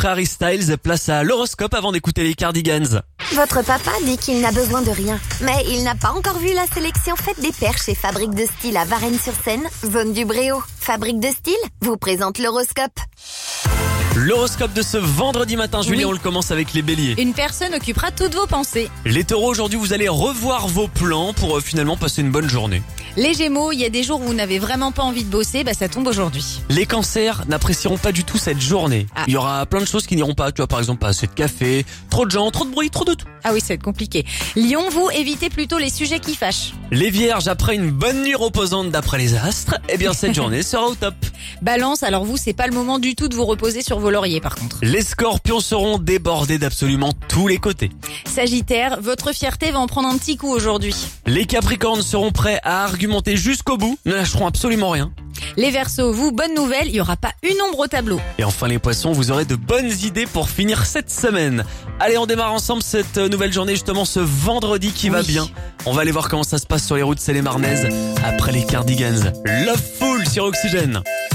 après Harry Styles, place à l'horoscope avant d'écouter les Cardigans. Votre papa dit qu'il n'a besoin de rien, mais il n'a pas encore vu la sélection faite des paires chez Fabrique de Style à Varennes-sur-Seine, zone du Bréau. Fabrique de Style vous présente l'horoscope. L'horoscope de ce vendredi matin, Julien, on le commence avec les béliers. Une personne occupera toutes vos pensées. Les taureaux, aujourd'hui, vous allez revoir vos plans pour finalement passer une bonne journée. Les gémeaux, il y a des jours où vous n'avez vraiment pas envie de bosser, ça tombe aujourd'hui. Les cancers n'apprécieront pas du tout cette journée. Il y aura plein de choses qui n'iront pas. Tu vois, par exemple, pas assez de café, trop de gens, trop de bruit, trop de tout. Ah oui, ça va être compliqué. Lion, vous évitez plutôt les sujets qui fâchent. Les vierges, après une bonne nuit reposante d'après les astres, cette journée sera au top. Balance, alors vous, c'est pas le moment du tout de vous reposer sur vos lauriers par contre. Les scorpions seront débordés d'absolument tous les côtés. Sagittaire, votre fierté va en prendre un petit coup aujourd'hui. Les capricornes seront prêts à argumenter jusqu'au bout, ne lâcheront absolument rien. Les Verseaux, vous, bonne nouvelle, il n'y aura pas une ombre au tableau. Et enfin les poissons, vous aurez de bonnes idées pour finir cette semaine. Allez, on démarre ensemble cette nouvelle journée, justement ce vendredi qui va bien. On va aller voir comment ça se passe sur les routes Seine-et-Marnaises après les Cardigans. Loveful sur Oxygène.